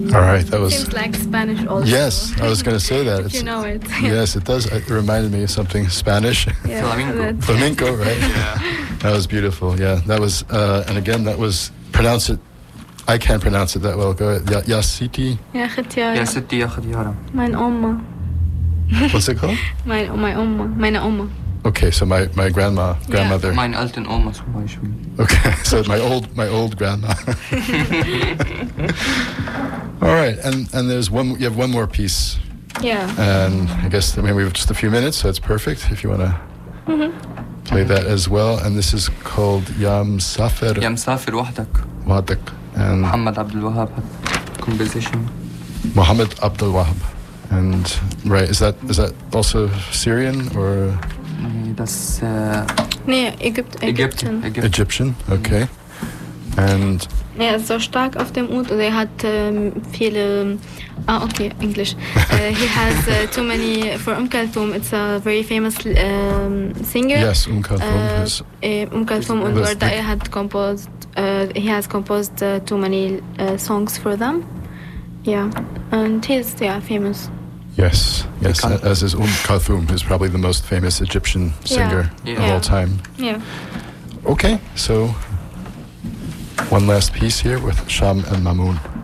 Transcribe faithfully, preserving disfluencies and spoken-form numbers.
All right, that was... Seems like Spanish also. Yes, I was going to say that. If you know it. Yes, it does. It reminded me of something Spanish. Yeah, Flamenco. Flamenco, right? Yeah. That was beautiful. Yeah, that was, uh, and again, that was, pronounce it, I can't pronounce it that well. Go ahead. Ya, ya Siti. يا ختيارة. يا ستي يا خديارة. Mein Oma. What's it called? Mein, my Oma. Meine Oma. Okay, so my, my grandma, grandmother. Meine alten Oma zum Beispiel. Okay, so my old my old grandma. All right, and and there's one. You have one more piece. Yeah. And I guess I mean we have just a few minutes, so it's perfect if you want to Mhm. play that as well. And this is called Yam Safer يا مسافر وحدك. Wadak and محمد عبد الوهاب composition. Muhammad Abdul Wahab. And right, is that is that also Syrian or Nee, das äh, Nee, Ägypt, Ägypten. Ägypten. Ägypten. Egyptian? Okay. And Er ist so stark auf dem Ud und er hat ähm, viele. Ah, okay, English. uh, he has uh, too many. For Umm Kulthum, it's a very famous um, singer. yes, Umm Kulthum Uh, is eh, Umm Kulthum und Was- Warda er hat composed. Uh, he has composed uh, too many uh, songs for them. Yeah, and he's yeah famous. yes, yes, Kulthum. as is Umm Kulthum, who's probably the most famous Egyptian singer Yeah. of Yeah. all time. Yeah. Okay, so one last piece here with Sham and Mamoun.